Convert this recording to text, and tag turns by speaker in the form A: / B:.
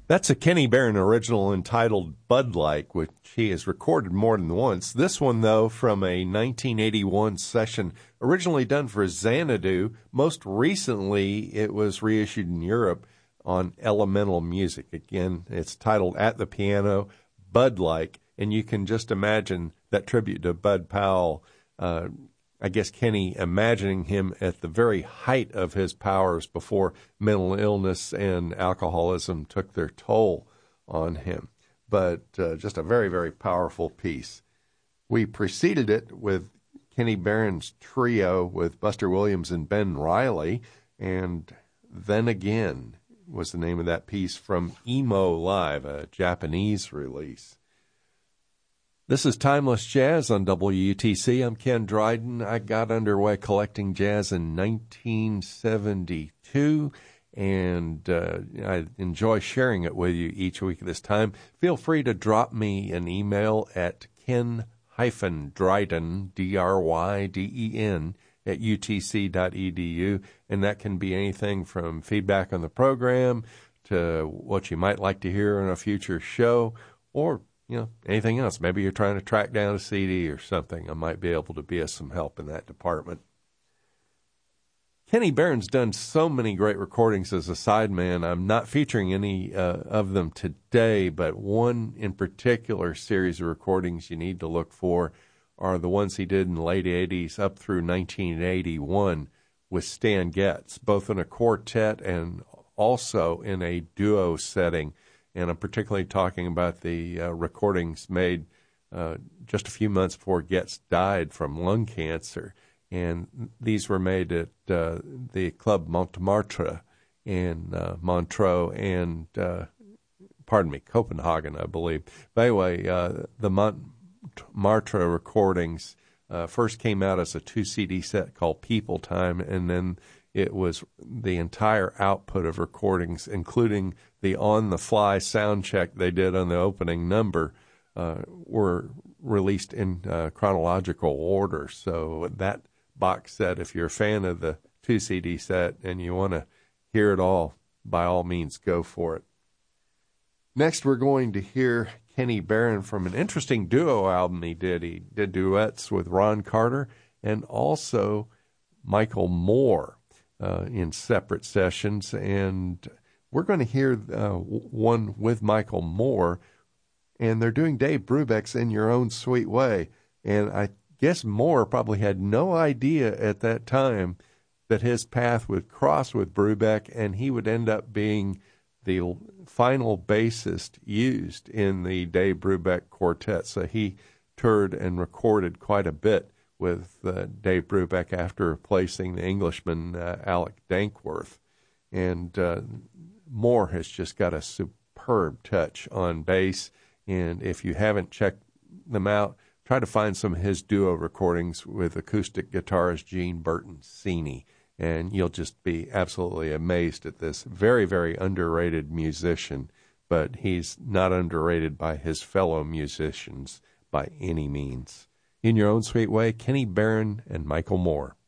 A: That's a Kenny Barron original entitled Bud Like, which he has recorded more than once. This one, though, from a 1981 session, originally done for Xanadu. Most recently, it was reissued in Europe on Elemental Music. Again, it's titled At the Piano, Bud Like, and you can just imagine that tribute to Bud Powell. I guess Kenny imagining him at the very height of his powers before mental illness and alcoholism took their toll on him. But just a very, very powerful piece. We preceded it with Kenny Barron's trio with Buster Williams and Ben Riley, and Then Again was the name of that piece from Emo Live, a Japanese release. This is Timeless Jazz on WUTC. I'm Ken Dryden. I got underway collecting jazz in 1972, and I enjoy sharing it with you each week at this time. Feel free to drop me an email at ken-dryden, D-R-Y-D-E-N, at utc.edu, and that can be anything from feedback on the program to what you might like to hear in a future show, or anything else. Maybe you're trying to track down a CD or something. I might be able to be of some help in that department. Kenny Barron's done so many great recordings as a sideman. I'm not featuring any of them today, but one in particular series of recordings you need to look for are the ones he did in the late 80s up through 1981 with Stan Getz, both in a quartet and also in a duo setting. And I'm particularly talking about the recordings made just a few months before Getz died from lung cancer. And these were made at the Club Montmartre in Montreux and, Copenhagen, I believe. But anyway, the Montmartre recordings first came out as a 2-CD set called People Time, and then it was the entire output of recordings, including the on-the-fly sound check they did on the opening number, were released in chronological order. So that box set, if you're a fan of the 2-CD set and you want to hear it all, by all means, go for it. Next, we're going to hear Kenny Barron from an interesting duo album he did. He did duets with Ron Carter and also Michael Moore in separate sessions, and we're going to hear one with Michael Moore, and they're doing Dave Brubeck's In Your Own Sweet Way, and I guess Moore probably had no idea at that time that his path would cross with Brubeck, and he would end up being the final bassist used in the Dave Brubeck quartet. So he toured and recorded quite a bit with Dave Brubeck after replacing the Englishman Alec Dankworth. And Moore has just got a superb touch on bass, and if you haven't checked them out, try to find some of his duo recordings with acoustic guitarist Gene Burton-Sini, and you'll just be absolutely amazed at this very, very underrated musician, but he's not underrated by his fellow musicians by any means. In Your Own Sweet Way, Kenny Barron and Michael Moore.